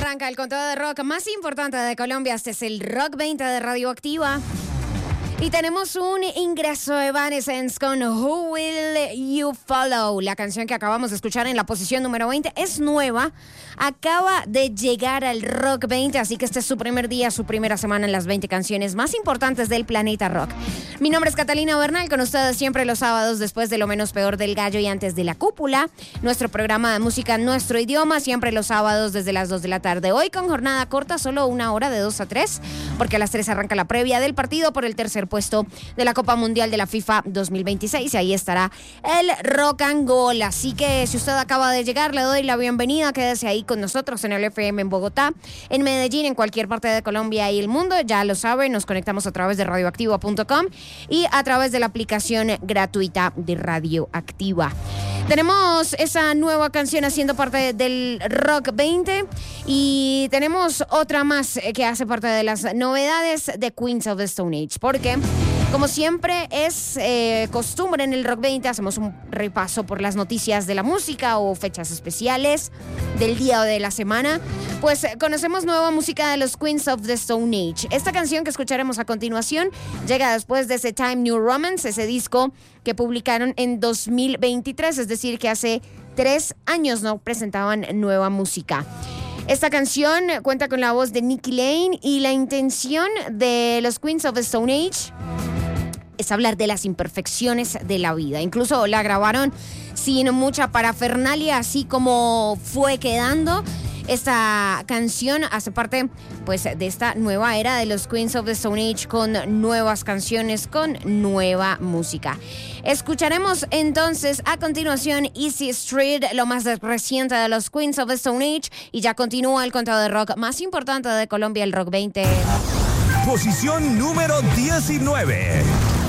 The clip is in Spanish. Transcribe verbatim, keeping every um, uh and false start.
arranca el conteo de rock más importante de Colombia. Este es el Rock veinte de Radioactiva. Y tenemos un ingreso de Evanescence con Who Will You Follow. La canción que acabamos de escuchar en la posición número veinte es nueva. Acaba de llegar al Rock veinte, así que este es su primer día, su primera semana en las veinte canciones más importantes del planeta rock. Mi nombre es Catalina Bernal, con ustedes siempre los sábados después de Lo Menos Peor del Gallo y antes de La Cúpula. Nuestro programa de música en nuestro idioma, siempre los sábados desde las dos de la tarde. Hoy con jornada corta, solo una hora de dos a tres, porque a las tres arranca la previa del partido por el tercer puesto de la Copa Mundial de la FIFA dos mil veintiséis, y ahí estará el Rock and Goal. Así que si usted acaba de llegar, le doy la bienvenida. Quédese ahí con nosotros en el F M en Bogotá, en Medellín, en cualquier parte de Colombia y el mundo. Ya lo sabe, nos conectamos a través de radioactiva punto com y a través de la aplicación gratuita de Radioactiva. Tenemos esa nueva canción haciendo parte del Rock veinte y tenemos otra más que hace parte de las novedades de Queens of the Stone Age, porque como siempre es eh, costumbre en el Rock veinte, hacemos un repaso por las noticias de la música o fechas especiales del día o de la semana. Pues conocemos nueva música de los Queens of the Stone Age. Esta canción que escucharemos a continuación llega después de ese Time New Romance, ese disco que publicaron en dos mil veintitrés, es decir, que hace tres años no presentaban nueva música. Esta canción cuenta con la voz de Nicky Lane y la intención de los Queens of the Stone Age es hablar de las imperfecciones de la vida. Incluso la grabaron sin mucha parafernalia, así como fue quedando. Esta canción hace parte, pues, de esta nueva era de los Queens of the Stone Age, con nuevas canciones, con nueva música. Escucharemos entonces a continuación Easy Street, lo más reciente de los Queens of the Stone Age, y ya continúa el conteo de rock más importante de Colombia, el Rock veinte. Posición número diecinueve.